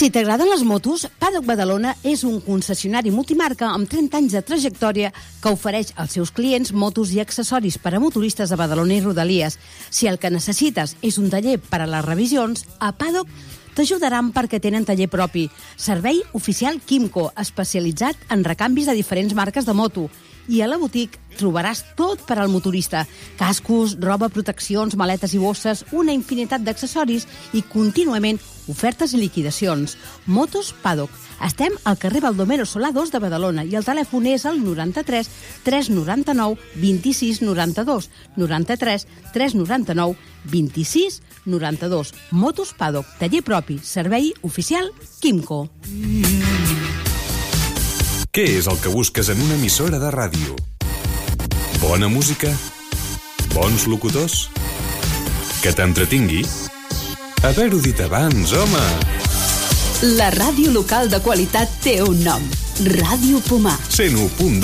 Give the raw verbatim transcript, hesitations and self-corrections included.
Si t'agraden les motos, Paddock Badalona és un concessionari multimarca amb trenta anys de trajectòria que ofereix als seus clients motos i accessoris per a motoristes de Badalona i Rodalies. Si el que necessites és un taller per a les revisions, a Paddock t'ajudaran perquè tenen taller propi. Servei oficial Quimco, especialitzat en recanvis de diferents marques de moto. I a la botiga trobaràs tot per al motorista. Cascos, roba, proteccions, maletes i bosses, una infinitat d'accessoris i contínuament ofertes i liquidacions. Motos Paddock. Estem al carrer Baldomero Solà dos de Badalona i el telèfon és el noranta-tres tres noranta-nou vint-i-sis noranta-dos. noranta-tres tres noranta-nou vint-i-sis noranta-dos. Motos Paddock. Taller propi. Servei oficial Quimco. Què és el que busques en una emissora de ràdio? Bona música? Bons locutors? Que t'entretingui? Haver-ho dit abans, home! La ràdio local de qualitat té un nom. Ràdio Pomar. cent u punt dos